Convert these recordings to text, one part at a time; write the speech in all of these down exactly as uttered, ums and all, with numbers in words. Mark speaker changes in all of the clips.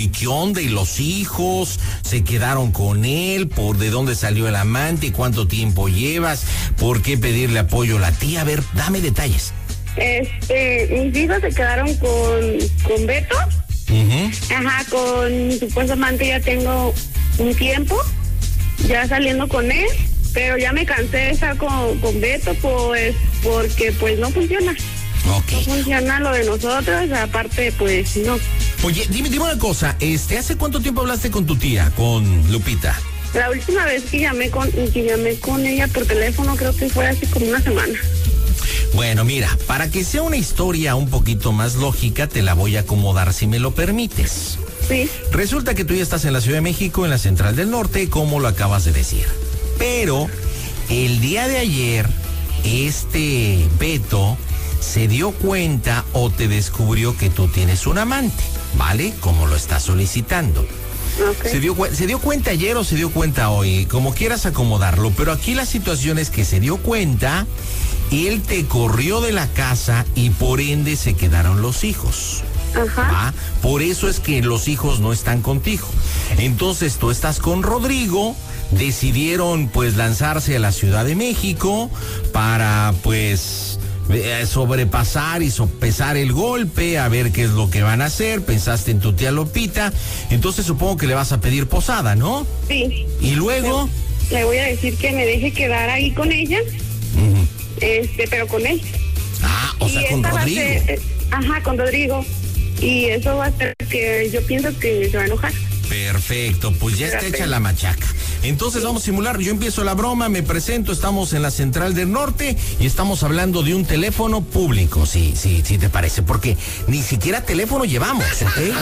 Speaker 1: ¿Y qué onda? ¿Y los hijos se quedaron con él? ¿Por de dónde salió el amante? ¿Cuánto tiempo llevas? ¿Por qué pedirle apoyo a la tía? A ver, dame detalles.
Speaker 2: Este, mis hijos se quedaron con, con Beto.
Speaker 1: Uh-huh.
Speaker 2: Ajá, con mi supuesto amante ya tengo un tiempo, ya saliendo con él, pero ya me cansé de estar con, con Beto, pues, porque pues no funciona.
Speaker 1: Okay.
Speaker 2: No funciona lo de nosotros, aparte pues no.
Speaker 1: Oye, dime, dime una cosa, este, ¿hace cuánto tiempo hablaste con tu tía, con Lupita?
Speaker 2: La última vez que llamé con, que llamé con ella por teléfono creo que fue hace como una semana.
Speaker 1: Bueno, mira, para que sea una historia un poquito más lógica, te la voy a acomodar si me lo permites.
Speaker 2: Sí.
Speaker 1: Resulta que tú ya estás en la Ciudad de México, en la Central del Norte, como lo acabas de decir. Pero el día de ayer, este Beto se dio cuenta o te descubrió que tú tienes un amante, ¿vale? Como lo estás solicitando.
Speaker 2: Okay.
Speaker 1: Se dio, se dio cuenta ayer o se dio cuenta hoy, como quieras acomodarlo, pero aquí la situación es que se dio cuenta, él te corrió de la casa y por ende se quedaron los hijos.
Speaker 2: Ajá.
Speaker 1: ¿Va? Por eso es que los hijos no están contigo. Entonces tú estás con Rodrigo, decidieron pues lanzarse a la Ciudad de México para pues sobrepasar y sopesar el golpe, a ver qué es lo que van a hacer. Pensaste en tu tía Lupita, entonces supongo que le vas a pedir posada, ¿no?
Speaker 2: Sí.
Speaker 1: Y luego
Speaker 2: le, le voy a decir que me deje quedar ahí con ella, uh-huh. este, pero con él.
Speaker 1: Ah, o sea,
Speaker 2: y
Speaker 1: con Rodrigo.
Speaker 2: Ser, eh, ajá, con Rodrigo. Y eso va a hacer que yo pienso que se va a enojar.
Speaker 1: Perfecto, pues ya está hecha la machaca. Entonces vamos a simular, yo empiezo la broma, me presento, estamos en la Central del Norte y estamos hablando de un teléfono público, sí, sí, sí te parece, porque ni siquiera teléfono llevamos, ¿ok?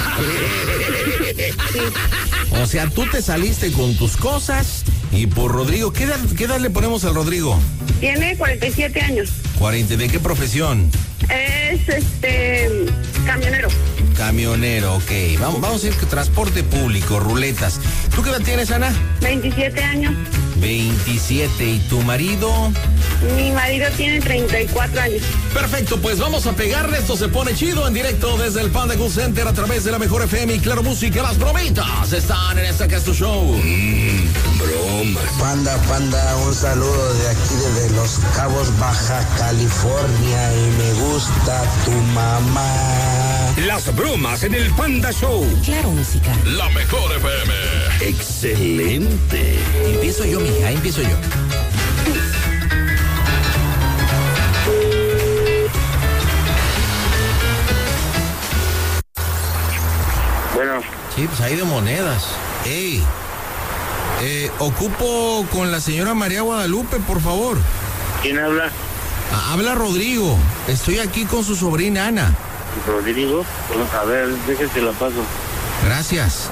Speaker 1: O sea, tú te saliste con tus cosas y por Rodrigo, ¿qué edad, qué edad le ponemos al Rodrigo?
Speaker 2: Tiene cuarenta y siete años.
Speaker 1: cuarenta, ¿de qué profesión?
Speaker 2: Es este camionero.
Speaker 1: Camionero, ok. Vamos, vamos a ir que transporte público, ruletas. ¿Tú qué edad tienes, Ana?
Speaker 2: veintisiete años.
Speaker 1: veintisiete. ¿Y tu marido?
Speaker 2: Mi marido tiene treinta y cuatro años.
Speaker 1: Perfecto, pues vamos a pegarle. Esto se pone chido en directo desde el Panda Cool Center a través de la Mejor F M y Claro Música. Las bromitas están en esta que es tu show.
Speaker 3: Mmm, bromas.
Speaker 4: Panda, panda, un saludo de aquí desde Los Cabos, Baja California, y me gusta tu mamá.
Speaker 3: Las bromas en el Panda Show.
Speaker 5: Claro Música.
Speaker 3: La Mejor F M. Excelente.
Speaker 1: Empiezo yo, mija, empiezo yo.
Speaker 6: Bueno.
Speaker 1: Sí, pues hay de monedas. Ey, eh, ocupo con la señora María Guadalupe, por favor.
Speaker 6: ¿Quién habla?
Speaker 1: Ah, habla Rodrigo. Estoy aquí con su sobrina Ana.
Speaker 6: Rodrigo, a ver, déjese la paso.
Speaker 1: Gracias.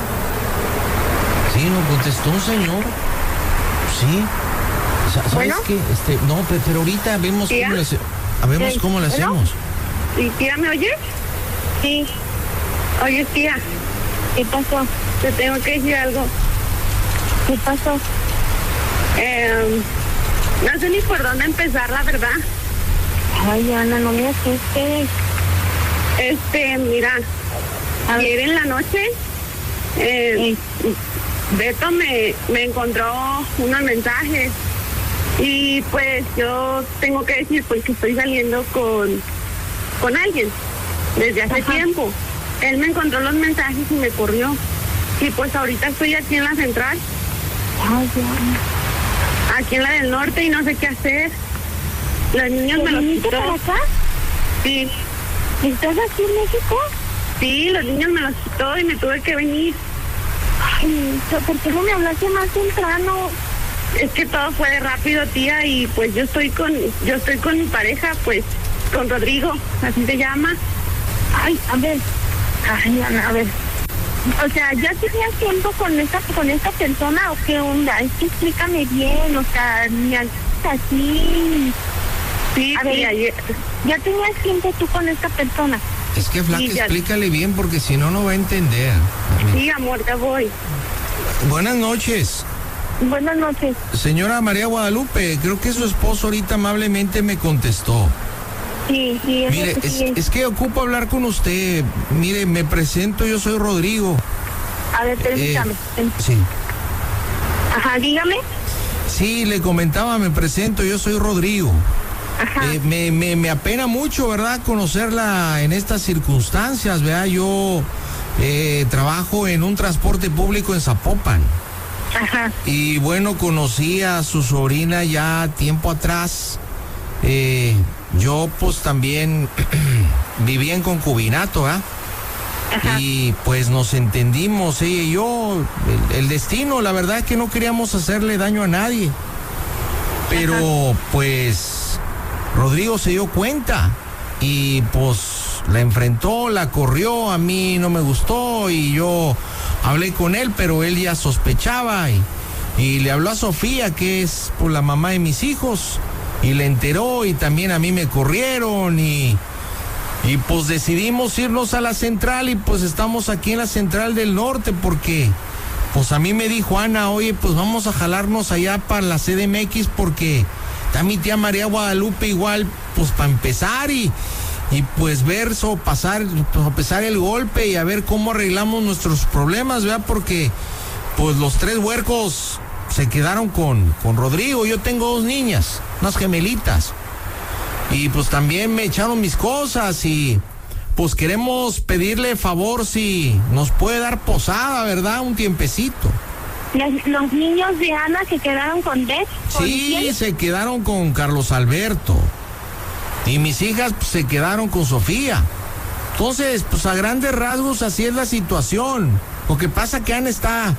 Speaker 1: Sí, nos contestó un señor. Sí. ¿Sabes
Speaker 2: ¿Bueno?
Speaker 1: qué? Este, no, pero ahorita vemos
Speaker 2: ¿Tía?
Speaker 1: cómo le, hace- a vemos
Speaker 2: Sí.
Speaker 1: cómo le
Speaker 2: ¿Bueno?
Speaker 1: hacemos.
Speaker 2: ¿Y tía me oyes? Sí. Oye, tía, ¿qué pasó? Te tengo que decir algo. ¿Qué pasó? Eh, no sé ni por dónde empezar, la verdad.
Speaker 7: Ay, Ana, no me asustes.
Speaker 2: Este, mira, ayer en la noche, eh, Beto me, me encontró unos mensajes y pues yo tengo que decir pues que estoy saliendo con, con alguien desde hace
Speaker 7: Ajá.
Speaker 2: tiempo. Él me encontró los mensajes y me corrió. Y pues ahorita estoy aquí en la central,
Speaker 7: Ay, Ana.
Speaker 2: aquí en la del norte y no sé qué hacer. Los niños
Speaker 7: ¿Te
Speaker 2: me los
Speaker 7: viniste
Speaker 2: quitó.
Speaker 7: para acá?
Speaker 2: Sí,
Speaker 7: ¿Estás aquí en México?
Speaker 2: sí, los niños me los quitó y me tuve que venir.
Speaker 7: Ay, ¿por qué no me hablaste más temprano?
Speaker 2: Es que todo fue rápido, tía, y pues yo estoy con, yo estoy con mi pareja, pues, con Rodrigo, así se llama.
Speaker 7: Ay, a ver. Ay, Ana, a ver. O sea, ¿ya tenías tiempo con esta, con esta persona o qué onda? Es que explícame bien, o sea, ni al- así.
Speaker 2: Sí,
Speaker 7: A ver,
Speaker 2: tía, ayer-
Speaker 7: ¿Ya tenías tiempo tú con esta persona?
Speaker 1: Es que, Flaca,
Speaker 2: Sí, ya.
Speaker 1: explícale bien porque si no, no va a entender.
Speaker 2: sí, amor, ya voy.
Speaker 1: Buenas noches.
Speaker 7: Buenas noches.
Speaker 1: Señora María Guadalupe, creo que su esposo ahorita amablemente me contestó.
Speaker 7: Sí, sí, eso
Speaker 1: Mire,
Speaker 7: sí
Speaker 1: es,
Speaker 7: es.
Speaker 1: es que ocupo hablar con usted. Mire, me presento, yo soy Rodrigo.
Speaker 7: A ver, permítame.
Speaker 1: Eh, sí.
Speaker 7: Ajá, dígame.
Speaker 1: Sí, le comentaba, me presento, yo soy Rodrigo.
Speaker 7: Ajá.
Speaker 1: Eh, me, me, me apena mucho, ¿verdad?, conocerla en estas circunstancias, ¿verdad? Yo eh, trabajo en un transporte público en Zapopan.
Speaker 7: Ajá.
Speaker 1: Y bueno, conocí a su sobrina ya tiempo atrás. Eh, yo pues también viví en concubinato, ¿verdad?
Speaker 7: Ajá.
Speaker 1: Y pues nos entendimos, ella y yo, el, el destino, la verdad es que no queríamos hacerle daño a nadie. Pero Ajá. pues Rodrigo se dio cuenta y pues la enfrentó, la corrió, a mí no me gustó y yo hablé con él, pero él ya sospechaba y, y le habló a Sofía, que es pues, la mamá de mis hijos, y le enteró y también a mí me corrieron y... Y pues decidimos irnos a la central y pues estamos aquí en la central del norte porque pues a mí me dijo Ana, oye, pues vamos a jalarnos allá para la C D M X porque está mi tía María Guadalupe igual, pues para empezar y, y pues ver, so, pasar, pues, pasar el golpe y a ver cómo arreglamos nuestros problemas, ¿verdad? Porque pues los tres huercos se quedaron con, con Rodrigo, yo tengo dos niñas, unas gemelitas. Y pues también me echaron mis cosas y pues queremos pedirle favor si nos puede dar posada, ¿verdad? Un tiempecito.
Speaker 7: ¿Los, los niños de Ana se quedaron con Dex?
Speaker 1: Sí, quién? Se quedaron con Carlos Alberto. Y mis hijas pues, se quedaron con Sofía. Entonces, pues a grandes rasgos así es la situación. Lo que pasa que Ana está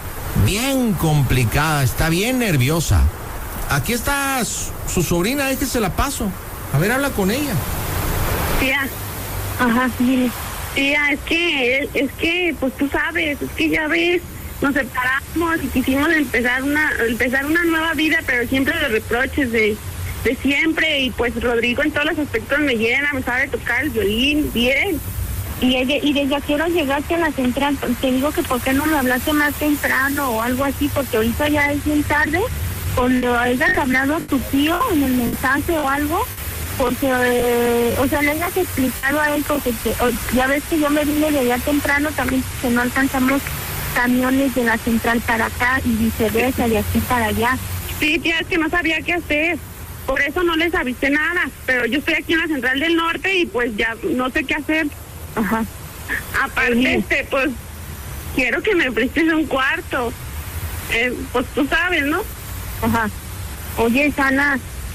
Speaker 1: bien complicada, está bien nerviosa. Aquí está su, su sobrina, es que se la paso. A ver, habla con ella.
Speaker 2: Tía.
Speaker 7: Ajá, dile.
Speaker 2: Tía, es que, es que, pues tú sabes, es que ya ves, nos separamos y quisimos empezar una, empezar una nueva vida, pero siempre los reproches de, de siempre, y pues Rodrigo en todos los aspectos me llena, me sabe tocar el violín, bien.
Speaker 7: Y, y desde a qué hora llegaste a la central, te digo que por qué no me hablaste más temprano o algo así, porque ahorita ya es bien tarde, cuando hayas hablado a tu tío en el mensaje o algo, porque, eh, o sea, le hayas explicado a él, porque te, o, ya ves que yo me vine de allá temprano también, que no alcanzamos camiones de la central para acá y viceversa, de aquí para allá.
Speaker 2: Sí, tía, es que no sabía qué hacer, por eso no les avisé nada, pero yo estoy aquí en la central del norte y pues ya no sé qué hacer.
Speaker 7: Ajá.
Speaker 2: Aparte,
Speaker 7: Oye.
Speaker 2: este, pues, quiero que me prestes un cuarto, eh, pues tú sabes, ¿no?
Speaker 7: Ajá. Oye, Sana,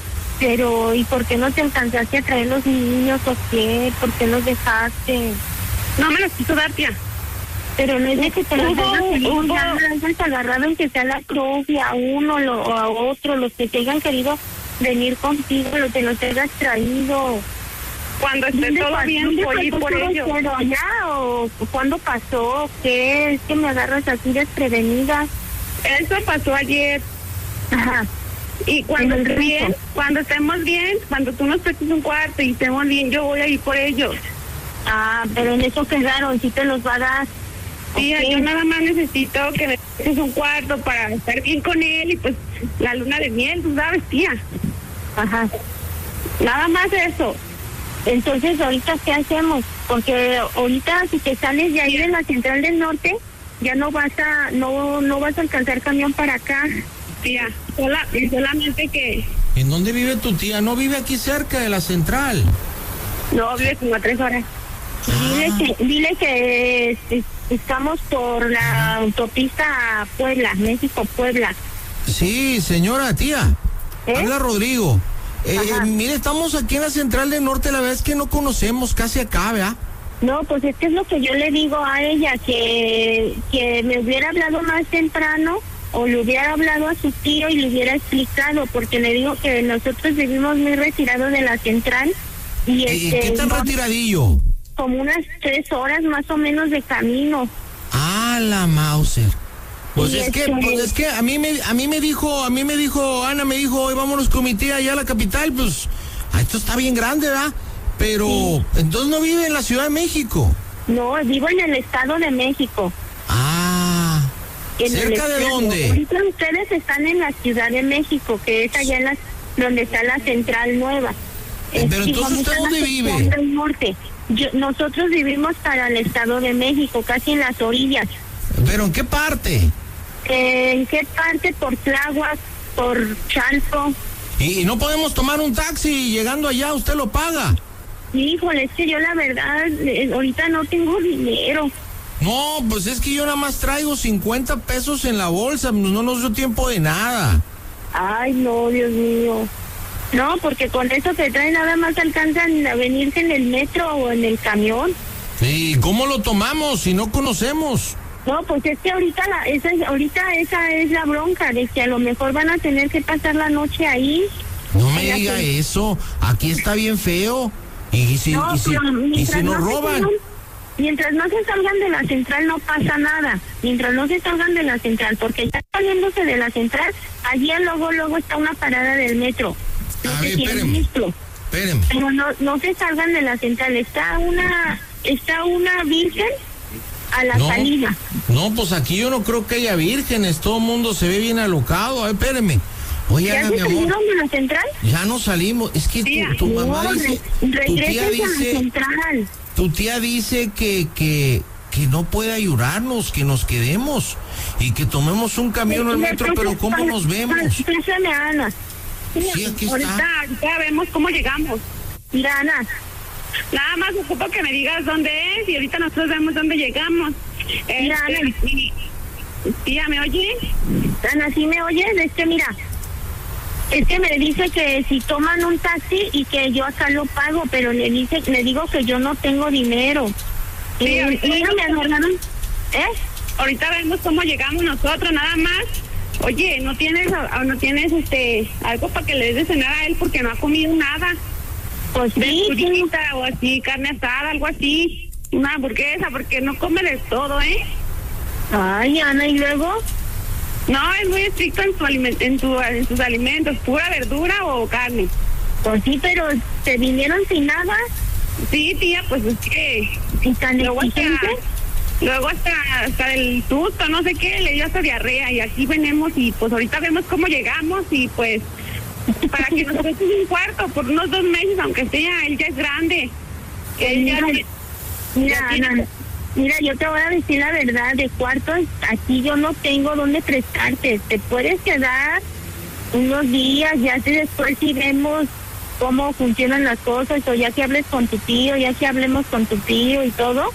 Speaker 7: pero ¿y por qué no te alcanzaste a traer los niños o qué? ¿Por qué los dejaste?
Speaker 2: No me los quiso dar, tía.
Speaker 7: Pero no es de que te los
Speaker 2: Hubo-
Speaker 7: hayas
Speaker 2: hubo-
Speaker 7: hayas agarrado en que sea la cruz y a uno lo, o a otro, los que te hayan querido venir contigo, los que los hayas traído.
Speaker 2: Cuando esté
Speaker 7: ¿Dónde
Speaker 2: todo
Speaker 7: pa-
Speaker 2: bien,
Speaker 7: dónde
Speaker 2: voy a ir
Speaker 7: pasó
Speaker 2: por
Speaker 7: todo
Speaker 2: ellos.
Speaker 7: eso? ¿Allá o cuándo pasó? ¿Qué? Es que me agarras así desprevenida.
Speaker 2: Eso pasó ayer.
Speaker 7: Ajá.
Speaker 2: Y cuando
Speaker 7: En el
Speaker 2: esté
Speaker 7: rancho.
Speaker 2: bien, cuando estemos bien, cuando tú nos prestes un cuarto y estemos bien, yo voy a ir por ellos.
Speaker 7: Ah, pero en eso quedaron, sí te los va a dar.
Speaker 2: Tía,
Speaker 7: Ok.
Speaker 2: yo nada más necesito que me prestes un cuarto para estar bien con él y pues la luna de miel, tú sabes, tía.
Speaker 7: Ajá.
Speaker 2: Nada más eso.
Speaker 7: Entonces, ¿ahorita qué hacemos? Porque ahorita si te sales de ahí de la central del norte, ya no vas a no no vas a alcanzar camión para acá.
Speaker 2: Tía, sola, solamente que
Speaker 1: ¿En dónde vive tu tía? No vive aquí cerca de la central.
Speaker 2: no vive como a tres horas.
Speaker 7: Dile
Speaker 1: Ah.
Speaker 7: que dile que es- estamos por la autopista Puebla, México-Puebla.
Speaker 1: Sí, señora, tía.
Speaker 7: ¿Eh?
Speaker 1: Habla Rodrigo. Eh,
Speaker 7: Ajá.
Speaker 1: mire, estamos aquí en la central del norte, la verdad es que no conocemos casi acá, ¿verdad?
Speaker 7: No, pues es que es lo que yo le digo a ella, que, que me hubiera hablado más temprano o le hubiera hablado a su tío y le hubiera explicado, porque le digo que nosotros vivimos muy retirados de la central y
Speaker 1: ¿Y
Speaker 7: este,
Speaker 1: qué tan
Speaker 7: no-
Speaker 1: retiradillo?
Speaker 7: como unas tres horas más o menos de camino.
Speaker 1: Ah, la Mauser. Pues
Speaker 7: Y
Speaker 1: es que,
Speaker 7: este-
Speaker 1: pues es que a mí me, a mí me dijo, a mí me dijo, Ana me dijo, hoy vámonos con mi tía allá a la capital, pues, ah, esto está bien grande, ¿verdad? Pero, entonces no vive en la Ciudad de México.
Speaker 7: No, vivo en el Estado de México.
Speaker 1: Ah,
Speaker 7: En el
Speaker 1: ¿cerca de
Speaker 7: estado.
Speaker 1: dónde?
Speaker 7: Ahorita ustedes están en la Ciudad de México, que es allá en la, donde está la central nueva.
Speaker 1: Eh, pero entonces, ¿usted dónde vive?
Speaker 7: Del norte. Yo, nosotros vivimos para el Estado de México, casi en las orillas.
Speaker 1: ¿Pero en qué parte?
Speaker 7: Eh, ¿En qué parte? Por Tláhuac, por Chalco.
Speaker 1: ¿Y, y no podemos tomar un taxi y llegando allá usted lo paga?
Speaker 7: Híjole, es que yo la verdad, eh, ahorita no tengo dinero.
Speaker 1: No, pues es que yo nada más traigo cincuenta pesos en la bolsa, no nos dio tiempo de nada.
Speaker 7: Ay, no, Dios mío. No, porque con eso que trae nada más alcanzan a venirse en el metro o en el camión.
Speaker 1: ¿Y cómo lo tomamos si no conocemos?
Speaker 7: No, pues es que ahorita la, esa, ahorita esa es la bronca, de que a lo mejor van a tener que pasar la noche ahí.
Speaker 1: No me diga que... eso, aquí está bien feo. Y, y si,
Speaker 7: no,
Speaker 1: y si, y si nos
Speaker 7: no
Speaker 1: roban...
Speaker 7: Salgan, mientras no se salgan de la central no pasa nada, mientras no se salgan de la central, porque ya saliéndose de la central, allí luego, luego está una parada del metro. No
Speaker 1: a
Speaker 7: sé
Speaker 1: ver,
Speaker 7: si
Speaker 1: espérenme,
Speaker 7: visto.
Speaker 1: espérenme.
Speaker 7: Pero no, no se salgan de la central, está una, está una virgen a la
Speaker 1: no,
Speaker 7: salida.
Speaker 1: No, pues aquí yo no creo que haya vírgenes, todo el mundo se ve bien alocado. A ver, espérenme. Oye,
Speaker 7: ¿Ya
Speaker 1: Ana,
Speaker 7: se
Speaker 1: mi amor,
Speaker 7: salieron de la central?
Speaker 1: ya no salimos, es que
Speaker 7: Tía,
Speaker 1: tu, tu mamá
Speaker 7: no,
Speaker 1: dice,
Speaker 7: re,
Speaker 1: tu tía
Speaker 7: regresen a la
Speaker 1: dice,
Speaker 7: central.
Speaker 1: tu tía dice que, que, que no puede ayudarnos, que nos quedemos y que tomemos un camión al metro, pero ¿cómo nos vemos?
Speaker 7: Pásame a Ana.
Speaker 1: Sí, aquí
Speaker 2: Ahorita
Speaker 1: está.
Speaker 2: ya vemos cómo llegamos.
Speaker 7: Mira, Ana.
Speaker 2: Nada más ocupo que me digas dónde es y ahorita nosotros vemos dónde llegamos.
Speaker 7: Mira,
Speaker 2: Este,
Speaker 7: Ana.
Speaker 2: y- Tía, ¿me oye?
Speaker 7: Ana, ¿sí me oyes? Es que mira, es que me dice que si toman un taxi y que yo acá lo pago, pero le dice, le digo que yo no tengo dinero.
Speaker 2: Sí,
Speaker 7: y
Speaker 2: ahorita
Speaker 7: mira,
Speaker 2: vemos
Speaker 7: me agarraron, ¿eh?
Speaker 2: Ahorita vemos cómo llegamos nosotros, nada más. Oye, ¿no tienes o no tienes este algo para que le des de cenar a él porque no ha comido nada?
Speaker 7: Pues sí, sí.
Speaker 2: Verdurita o así, carne asada, algo así. Una hamburguesa, porque no come de todo, ¿eh?
Speaker 7: Ay, Ana, ¿y luego?
Speaker 2: No, es muy estricto en, su aliment en, su, en sus alimentos, pura verdura o carne.
Speaker 7: Pues sí, pero ¿te vinieron sin nada?
Speaker 2: Sí, tía, pues es que...
Speaker 7: ¿Y tan
Speaker 2: Luego hasta,
Speaker 7: exigente?
Speaker 2: luego hasta, hasta el susto, no sé qué, le dio hasta diarrea y aquí venimos y pues ahorita vemos cómo llegamos y pues para que nos prestes un cuarto por unos dos meses, aunque sea, él ya es grande. Él ya,
Speaker 7: Mira, mira,
Speaker 2: ya tiene-
Speaker 7: Ana, mira, yo te voy a decir la verdad, de cuartos aquí yo no tengo dónde prestarte. Te puedes quedar unos días, ya que después si vemos cómo funcionan las cosas, o ya que hables con tu tío, ya que hablemos con tu tío y todo,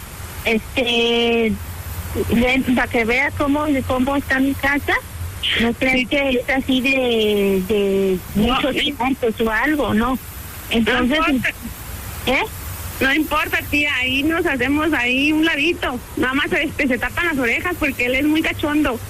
Speaker 7: este, ven, para que veas cómo, cómo está mi casa. No crees que es así de, de muchos
Speaker 2: sí.
Speaker 7: cuartos o algo, ¿no? Entonces,
Speaker 2: No importa.
Speaker 7: ¿eh?
Speaker 2: No importa, tía, ahí nos hacemos ahí un ladito. Nada más este, se tapan las orejas porque él es muy cachondo.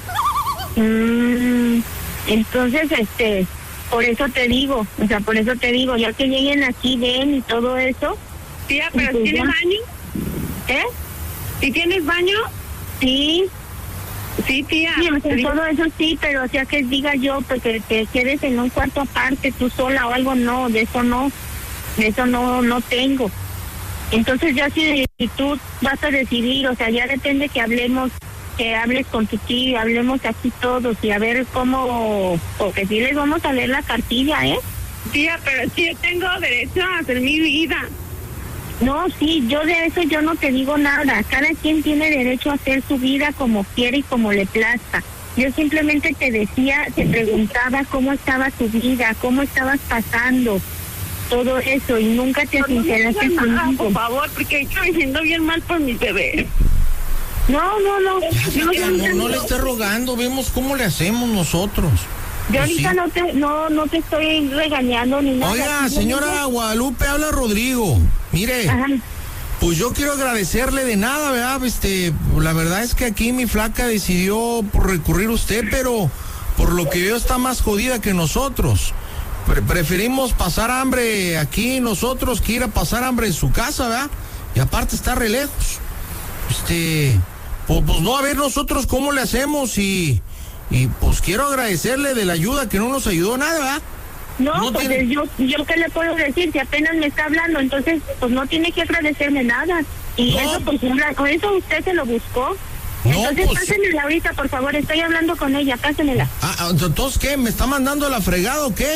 Speaker 7: Mm, entonces, este, por eso te digo, o sea, por eso te digo, ya que lleguen aquí, ven y todo eso.
Speaker 2: Tía, pero
Speaker 7: Pues
Speaker 2: ¿tienes
Speaker 7: ya.
Speaker 2: baño?
Speaker 7: ¿Eh?
Speaker 2: ¿Sí tienes baño?
Speaker 7: Sí,
Speaker 2: Sí, tía.
Speaker 7: sí, o sea,
Speaker 2: Sí.
Speaker 7: todo eso sí, pero o sea, que diga yo, pues que te quedes en un cuarto aparte, tú sola o algo, no, de eso no, de eso no, no tengo. Entonces ya si, si tú vas a decidir, o sea, ya depende que hablemos, que hables con tu tío, hablemos aquí todos y a ver cómo, porque sí les vamos a leer la cartilla, ¿eh?
Speaker 2: Tía, pero sí yo tengo derecho a hacer mi vida.
Speaker 7: No, sí, yo de eso yo no te digo nada. Cada quien tiene derecho a hacer su vida como quiere y como le plazca. Yo simplemente te decía, te preguntaba cómo estaba tu vida, cómo estabas pasando, todo eso, y nunca te sinceraste
Speaker 2: No, no,
Speaker 7: conmigo.
Speaker 2: por favor, porque estoy siendo bien mal por mi bebé.
Speaker 7: No, no, no.
Speaker 1: Ya,
Speaker 7: No,
Speaker 1: tía, no,
Speaker 7: no,
Speaker 1: no le esté rogando, vemos cómo le hacemos nosotros.
Speaker 7: Yo
Speaker 1: Pues
Speaker 7: ahorita
Speaker 1: sí.
Speaker 7: no te, no, no te estoy regañando ni nada.
Speaker 1: Oiga, señora Guadalupe, habla Rodrigo. Mire,
Speaker 7: Ajá.
Speaker 1: pues yo quiero agradecerle de nada, ¿verdad? Este, la verdad es que aquí mi flaca decidió por recurrir a usted, pero por lo que veo está más jodida que nosotros. Pre- preferimos pasar hambre aquí nosotros que ir a pasar hambre en su casa, ¿verdad? Y aparte está re lejos. Este, pues, pues no, a ver nosotros cómo le hacemos y, y pues quiero agradecerle de la ayuda que no nos ayudó nada, ¿verdad?
Speaker 7: No,
Speaker 1: No
Speaker 7: pues
Speaker 1: tiene-
Speaker 7: yo, yo qué le puedo decir si apenas me está hablando, entonces pues no tiene que agradecerme nada. Y
Speaker 1: No,
Speaker 7: eso pues con eso usted se lo buscó.
Speaker 1: No,
Speaker 7: Entonces
Speaker 1: pues-
Speaker 7: pásenmela ahorita, por favor, estoy hablando con ella, pásenmela.
Speaker 1: Ah, ah, entonces, ¿qué? ¿Me está mandando a la fregada o qué?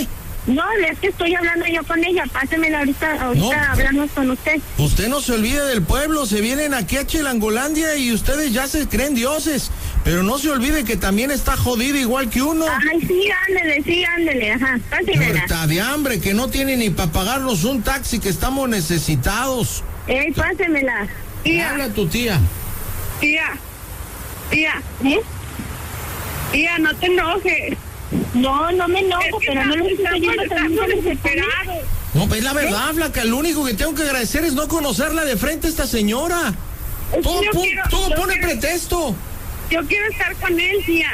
Speaker 7: No, es que estoy hablando yo con ella. Pásemela ahorita, ahorita
Speaker 1: No.
Speaker 7: hablamos con usted.
Speaker 1: Usted no se olvide del pueblo, se vienen aquí a Chilangolandia y ustedes ya se creen dioses, pero no se olvide que también está jodido igual que uno.
Speaker 7: Ay, sí, ándele, sí, ándele, ajá, pásemela.
Speaker 1: Muerta de hambre, que no tiene ni para pagarnos un taxi, que estamos necesitados.
Speaker 7: Ey, pásemela.
Speaker 2: Tía,
Speaker 1: Habla tu tía.
Speaker 2: tía, tía,
Speaker 7: ¿Eh?
Speaker 2: tía, no te enojes.
Speaker 7: No, no me enojo,
Speaker 2: Es que
Speaker 7: pero no lo estoy
Speaker 2: estamos,
Speaker 7: oyendo, también
Speaker 2: estamos
Speaker 7: se me
Speaker 2: desesperados.
Speaker 1: No, pues la verdad, Flaca, lo único que tengo que agradecer es no conocerla de frente a esta señora.
Speaker 2: Es que
Speaker 1: Todo,
Speaker 2: yo
Speaker 1: pu-
Speaker 2: quiero-
Speaker 1: todo
Speaker 2: yo
Speaker 1: pone
Speaker 2: quiero-
Speaker 1: pretexto.
Speaker 2: Yo quiero estar con él, tía.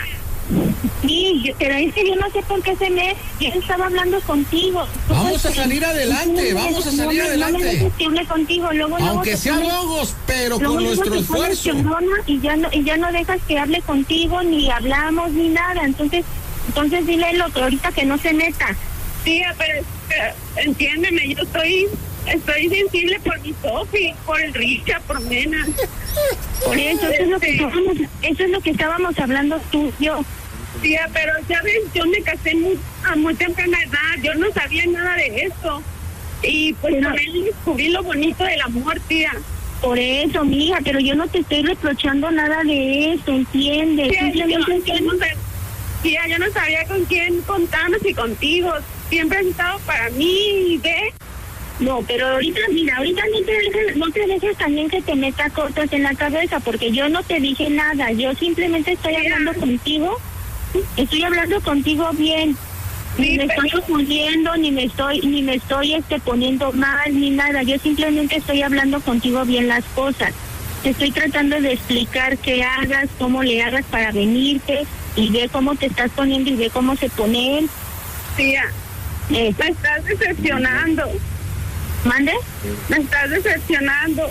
Speaker 7: Sí, yo- pero es que yo no sé por qué se me... Yo estaba hablando contigo. Tú
Speaker 1: Vamos
Speaker 7: puedes-
Speaker 1: a salir adelante,
Speaker 7: no me
Speaker 1: vamos a
Speaker 7: dejes-
Speaker 1: salir
Speaker 7: no me- No
Speaker 1: adelante.
Speaker 7: me dejes que hable contigo, luego, luego
Speaker 1: Aunque
Speaker 7: te
Speaker 1: sea
Speaker 7: pones-
Speaker 1: logos, pero
Speaker 7: luego,
Speaker 1: con
Speaker 7: luego
Speaker 1: nuestro
Speaker 7: te pones
Speaker 1: esfuerzo.
Speaker 7: chingona y ya no y ya no dejas que hable contigo, ni hablamos, ni nada. Entonces, entonces dile lo que ahorita que no se meta.
Speaker 2: Tía, pero, pero entiéndeme, yo estoy, estoy sensible por mi Sofi, por el Richa, por Mena.
Speaker 7: Por eso, eso es lo que estábamos, eso es lo que estábamos hablando tú y yo.
Speaker 2: Tía, pero ya ves, yo me casé muy, a muy temprana edad, yo no sabía nada de eso. Y pues
Speaker 7: Pero-
Speaker 2: con él descubrí lo bonito del amor, tía.
Speaker 7: Por eso, mija, pero yo no te estoy reprochando nada de eso, ¿entiendes?
Speaker 2: Tía, yo,
Speaker 7: Simplemente
Speaker 2: yo no sé- tía, yo no sabía con quién contarnos y contigo. Siempre has estado para mí, ¿ves?
Speaker 7: no, pero ahorita, mira, ahorita no te dejes, no te dejes también que te meta cosas en la cabeza, porque yo no te dije nada, yo simplemente estoy
Speaker 2: Mira.
Speaker 7: hablando contigo, estoy hablando contigo bien, ni
Speaker 2: Sí,
Speaker 7: me
Speaker 2: pero-
Speaker 7: estoy confundiendo, ni me estoy, ni me estoy este poniendo mal, ni nada, yo simplemente estoy hablando contigo bien las cosas, te estoy tratando de explicar qué hagas, cómo le hagas para venirte, y ve cómo te estás poniendo y ve cómo se pone él.
Speaker 2: Tía,
Speaker 7: Eh,
Speaker 2: me estás decepcionando.
Speaker 7: ¿Mande?
Speaker 2: Me estás decepcionando.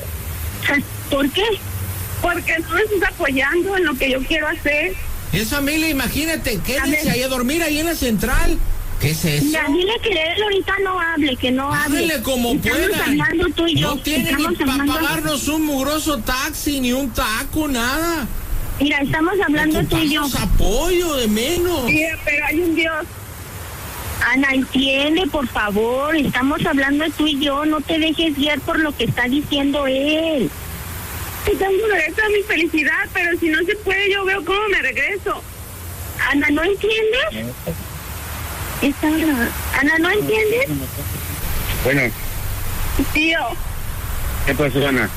Speaker 7: ¿Por qué?
Speaker 2: Porque no me estás apoyando en lo que yo quiero hacer.
Speaker 1: Es familia, imagínate, quédense
Speaker 7: ver.
Speaker 1: ahí a dormir ahí en la central. ¿Qué es eso?
Speaker 7: Ya, dile que él ahorita no hable, que no hable.
Speaker 1: Háganle como
Speaker 7: Estamos
Speaker 1: puedan.
Speaker 7: hablando tú y yo.
Speaker 1: No tienen ni
Speaker 7: Estamos
Speaker 1: para
Speaker 7: hablando-
Speaker 1: pagarnos un mugroso taxi, ni un taco, nada.
Speaker 7: Mira, estamos hablando tú y yo.
Speaker 1: Ocupamos apoyo de menos.
Speaker 2: Tía, pero hay un Dios.
Speaker 7: Ana, entiende, por favor. Estamos hablando tú y yo. No te dejes guiar por lo que está diciendo él.
Speaker 2: Que tengo derecho a mi felicidad, pero si no se puede, yo veo cómo me regreso.
Speaker 7: Ana, ¿no entiendes? Está grabando. Ana, ¿no entiendes?
Speaker 6: Bueno,
Speaker 2: Tío,
Speaker 6: ¿qué pasó, Ana?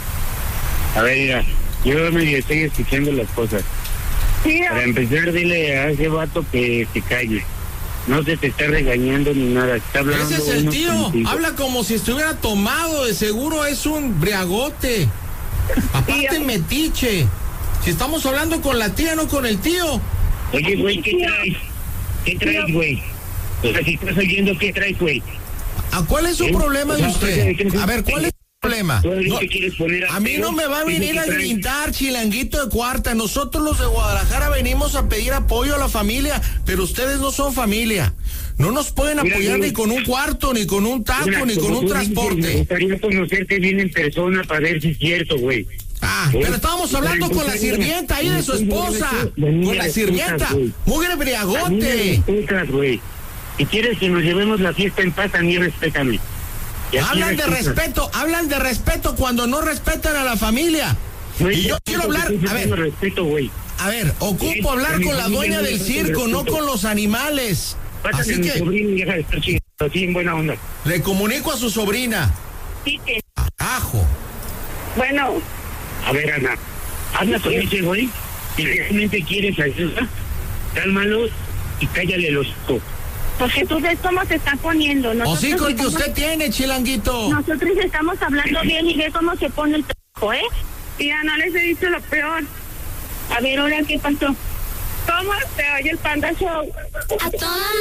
Speaker 6: A ver, mira, yo me estoy escuchando las cosas.
Speaker 2: tío,
Speaker 6: Para empezar, dile a ese vato que se calle. No se te está regañando ni nada, está hablando.
Speaker 1: Ese es el
Speaker 6: uno
Speaker 1: tío.
Speaker 6: contigo.
Speaker 1: Habla como si estuviera tomado. De seguro es un briagote. Aparte,
Speaker 2: Tío.
Speaker 1: metiche. Si estamos hablando con la tía, no con el tío.
Speaker 6: Oye, güey, ¿qué traes? ¿Qué traes, güey? O sea, si estás oyendo, ¿qué traes, güey?
Speaker 1: ¿A cuál es su
Speaker 6: ¿Eh?
Speaker 1: problema de
Speaker 6: No,
Speaker 1: usted?
Speaker 6: ¿qué- qué-
Speaker 1: A ver, ¿cuál es su problema?
Speaker 6: ¿Todavía
Speaker 1: No,
Speaker 6: te quieres poner
Speaker 1: a mí no me va a
Speaker 6: Dime
Speaker 1: venir
Speaker 6: qué
Speaker 1: a
Speaker 6: traes.
Speaker 1: gritar, chilanguito de cuarta. Nosotros los de Guadalajara venimos a pedir apoyo a la familia, pero ustedes no son familia. No nos pueden
Speaker 6: Mira,
Speaker 1: apoyar
Speaker 6: mira.
Speaker 1: ni con un cuarto, ni con un taco,
Speaker 6: Mira,
Speaker 1: ni con
Speaker 6: como
Speaker 1: un
Speaker 6: tú dices, Me
Speaker 1: transporte.
Speaker 6: gustaría conocerte bien en persona para ver si es cierto, güey.
Speaker 1: Ah, pero estábamos hablando con la sirvienta ahí de su esposa. Con la sirvienta. Mugre briagote.
Speaker 6: Putas, güey. Si quieres que nos llevemos la fiesta en paz, a mí respétame. Y aquí
Speaker 1: Hablan de
Speaker 6: respetas.
Speaker 1: respeto, hablan de respeto cuando no respetan a la familia.
Speaker 6: No es
Speaker 1: Y yo
Speaker 6: cierto
Speaker 1: quiero
Speaker 6: que
Speaker 1: hablar,
Speaker 6: tú
Speaker 1: a
Speaker 6: tengas
Speaker 1: ver,
Speaker 6: respeto, güey.
Speaker 1: a ver, ocupo hablar con la dueña del circo, no con los animales.
Speaker 6: Pásame
Speaker 1: Así
Speaker 6: a mi
Speaker 1: que
Speaker 6: sobrino y deja de estar chingando así en buena onda.
Speaker 1: le comunico a su sobrina.
Speaker 2: sí, que-
Speaker 1: Ajo.
Speaker 2: bueno,
Speaker 6: A ver, Ana, habla con ese güey. Si realmente quieres ayuda, cálmalo y cállale los ojos.
Speaker 7: Porque tú ves cómo se está poniendo.
Speaker 1: O
Speaker 7: Nosotros
Speaker 1: sí, con que
Speaker 7: estamos-
Speaker 1: usted tiene, chilanguito.
Speaker 7: Nosotros estamos hablando bien y ve cómo se pone el trabajo, ¿eh?
Speaker 2: tía, no les he dicho lo peor.
Speaker 7: A ver, ahora, ¿qué pasó?
Speaker 2: ¿Cómo te oye el Panda Show?
Speaker 5: A toda